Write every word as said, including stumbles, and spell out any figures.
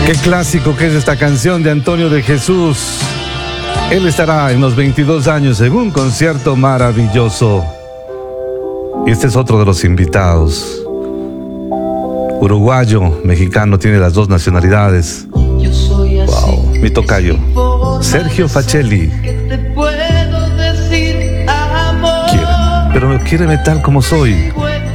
Qué clásico que es esta canción de Antonio de Jesús. Él estará en los veintidós años en un concierto maravilloso. Y este es otro de los invitados. Uruguayo, mexicano, tiene las dos nacionalidades. Wow, mi tocayo, Sergio Facelli. Quiere, pero quiéreme tal como soy.